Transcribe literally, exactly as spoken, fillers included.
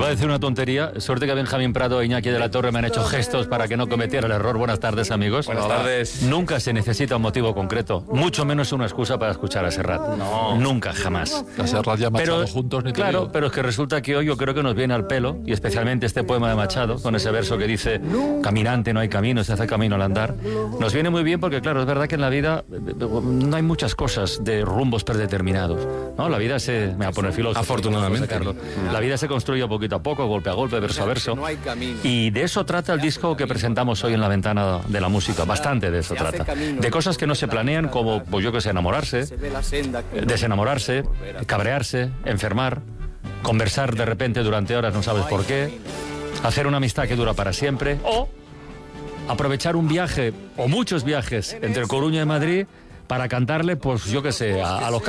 Iba a decir una tontería. Suerte que Benjamín Prado e Iñaki de la Torre me han hecho gestos para que no cometiera el error. Buenas tardes, amigos. Buenas tardes. Nunca se necesita un motivo concreto, mucho menos una excusa para escuchar a Serrat. No. Nunca, jamás. A Serrat ya Machado Pero, juntos, ni te claro, digo. pero es que resulta que hoy yo creo que nos viene al pelo, y especialmente este poema de Machado, con ese verso que dice: caminante no hay camino, se hace camino al andar. Nos viene muy bien porque, claro, es verdad que en la vida no hay muchas cosas de rumbos predeterminados, ¿no? La vida se... Me va a poner filósofo. Afortunadamente. Carlos. La vida se construye poquito a poco, golpe a golpe, verso a verso. Y de eso trata el disco que presentamos hoy en la ventana de la música. Bastante de eso trata. De cosas que no se planean, como, pues yo que sé, enamorarse, desenamorarse, cabrearse, enfermar, conversar de repente durante horas no sabes por qué, hacer una amistad que dura para siempre, o aprovechar un viaje o muchos viajes entre Coruña y Madrid para cantarle, pues yo que sé, a, a los